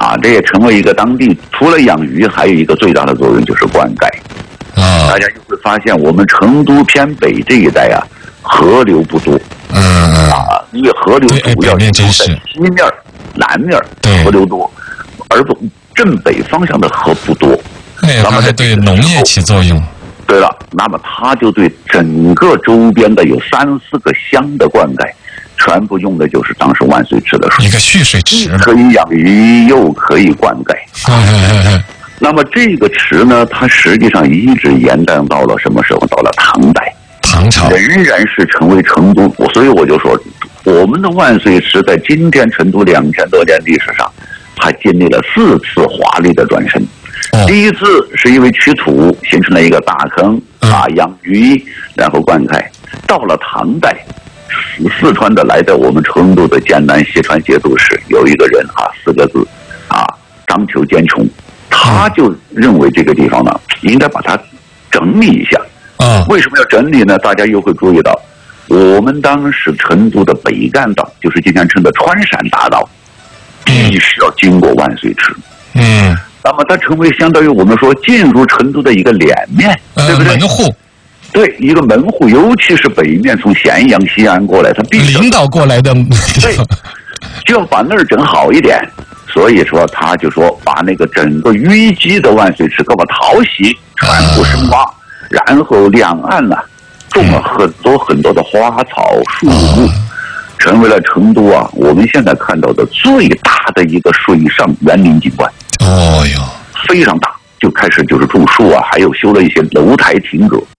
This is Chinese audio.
啊，这也成为一个当地除了养鱼，还有一个最大的作用就是灌溉。大家就会发现，我们成都偏北这一带啊，河流不多。因为河流主要是在西面、南面河流多，而正北方向的河不多。 那么对农业起作用。 对了，那么它就对整个周边的有3、4个乡的灌溉，全部用的就是当时万岁池的水， 一个蓄水池， 可以养鱼又可以灌溉。那么这个池呢，它实际上一直延宕到了什么时候？到了唐代， 唐朝仍然是成为成都。所以我就说，我们的万岁池在今天成都2000多年历史上，它经历了4次华丽的转身。第一次是因为取土形成了一个大坑养鱼，然后灌溉。到了唐代，四川的来到我们成都的江南西川节度使有一个人4个字张求坚琼，他就认为这个地方呢应该把它整理一下。为什么要整理呢？大家又会注意到，我们当时成都的北干道，就是今天称的川陕大道，必须要经过万岁池。那么它成为相当于我们说进入成都的一个脸面，对不对？ 门户。 对，一个门户，尤其是北面从咸阳、西安过来，他必须领导过来的， 对，就要把那儿整好一点。所以说，他就说把那个整个淤积的万岁池给我淘洗，全部深挖，然后两岸呢种了很多很多的花草树木，成为了成都我们现在看到的最大的一个水上园林景观。非常大，就开始就是种树还有修了一些楼台亭阁。